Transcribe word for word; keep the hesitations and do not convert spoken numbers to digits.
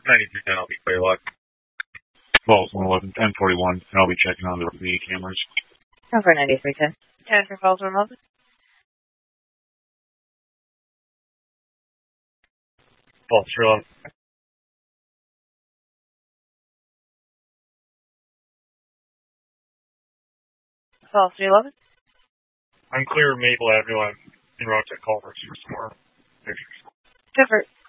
ninety-three ten, I'll be clear luck. Falls one eleven, ten forty-one, and I'll be checking on the media cameras. Over ninety-three ten. ten for Falls one eleven. Falls three eleven. Falls three eleven. I'm clear Maple Avenue. I'm en route to Culver's for some more pictures. Cover.